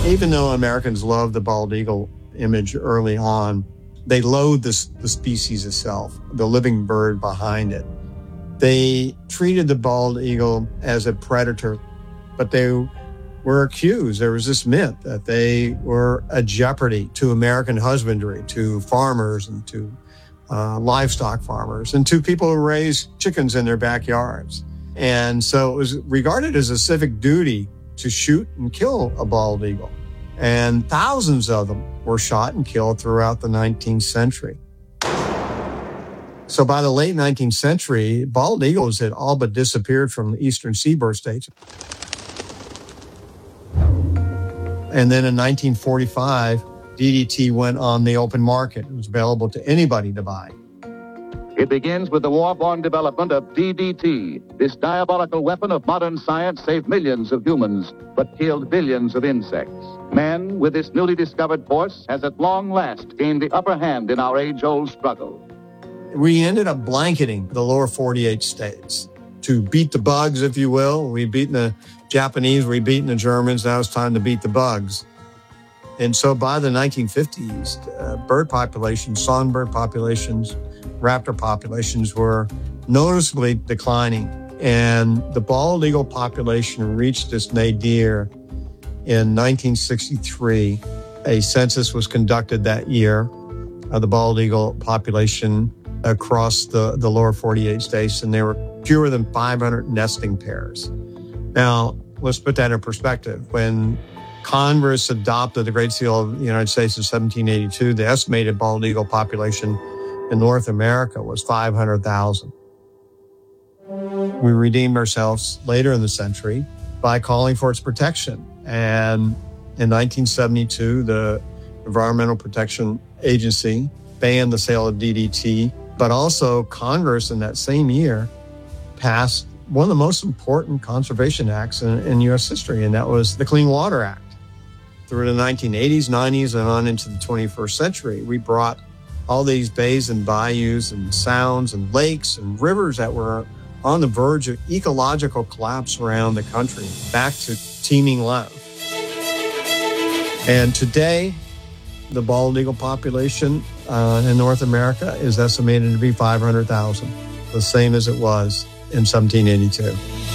Even though Americans loved the bald eagle image early on, they loathed the species itself, the living bird behind it. They treated the bald eagle as a predator, but they were accused. There was this myth that they were a jeopardy to American husbandry, to farmers and to livestock farmers and to people who raise chickens in their backyards. And so it was regarded as a civic duty to shoot and kill a bald eagle. And thousands of them were shot and killed throughout the 19th century. So by the late 19th century, bald eagles had all but disappeared from the eastern seaboard states. And then in 1945, DDT went on the open market. It was available to anybody to buy. It begins with the war-born development of DDT. This diabolical weapon of modern science saved millions of humans, but killed billions of insects. Man, with this newly discovered force, has at long last gained the upper hand in our age-old struggle. We ended up blanketing the lower 48 states to beat the bugs, if you will. We'd beaten the Japanese, we'd beaten the Germans. Now it's time to beat the bugs. And so by the 1950s, bird populations, songbird populations, raptor populations were noticeably declining. And the bald eagle population reached its nadir in 1963. A census was conducted that year of the bald eagle population across the lower 48 states, and there were fewer than 500 nesting pairs. Now, let's put that in perspective. When Congress adopted the Great Seal of the United States in 1782, the estimated bald eagle population in North America was 500,000. We redeemed ourselves later in the century by calling for its protection. And in 1972, the Environmental Protection Agency banned the sale of DDT, but also Congress in that same year passed one of the most important conservation acts in U.S. history, and that was the Clean Water Act. Through the 1980s, 90s, and on into the 21st century, we brought all these bays and bayous and sounds and lakes and rivers that were on the verge of ecological collapse around the country back to teeming life. And today, the bald eagle population in North America is estimated to be 500,000, the same as it was in 1782.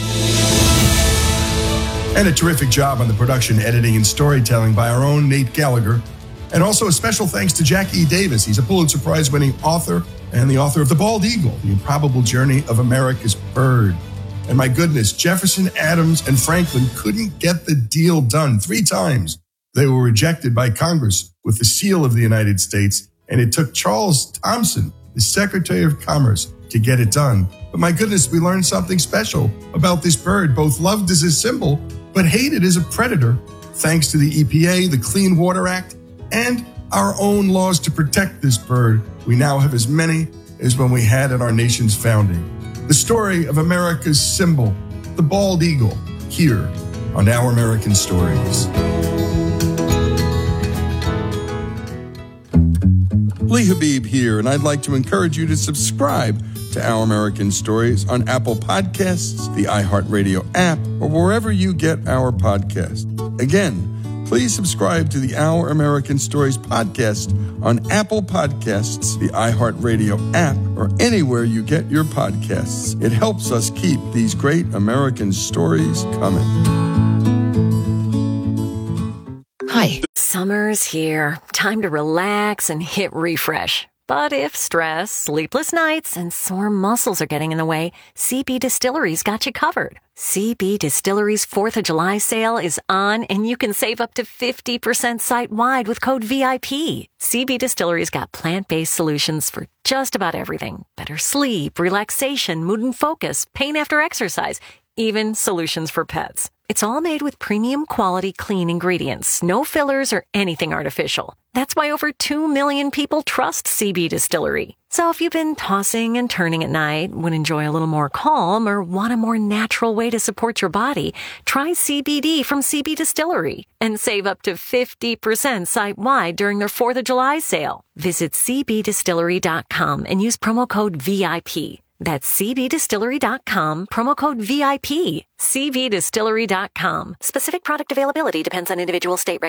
And a terrific job on the production, editing, and storytelling by our own Nate Gallagher. And also a special thanks to Jack E. Davis. He's a Pulitzer Prize-winning author and the author of The Bald Eagle, The Improbable Journey of America's Bird. And my goodness, Jefferson, Adams, and Franklin couldn't get the deal done 3 times. They were rejected by Congress with the seal of the United States, and it took Charles Thomson, the Secretary of Commerce, to get it done. But my goodness, we learned something special about this bird, both loved as a symbol, but hated as a predator, thanks to the EPA, the Clean Water Act, and our own laws to protect this bird. We now have as many as when we had at our nation's founding. The story of America's symbol, the bald eagle, here on Our American Stories. Lee Habib here, and I'd like to encourage you to subscribe to Our American Stories on Apple Podcasts, the iHeartRadio app, or wherever you get our podcast. Again, please subscribe to the Our American Stories podcast on Apple Podcasts, the iHeartRadio app, or anywhere you get your podcasts. It helps us keep these great American stories coming. Hi. Summer's here. Time to relax and hit refresh. But if stress, sleepless nights, and sore muscles are getting in the way, CB Distillery's got you covered. CB Distillery's 4th of July sale is on, and you can save up to 50% site-wide with code VIP. CB Distillery's got plant-based solutions for just about everything. Better sleep, relaxation, mood and focus, pain after exercise, even solutions for pets. It's all made with premium quality clean ingredients, no fillers or anything artificial. That's why over 2 million people trust CB Distillery. So if you've been tossing and turning at night, would enjoy a little more calm, or want a more natural way to support your body, try CBD from CB Distillery and save up to 50% site-wide during their 4th of July sale. Visit cbdistillery.com and use promo code VIP. That's cbdistillery.com, promo code VIP. cbdistillery.com. Specific product availability depends on individual state regulations.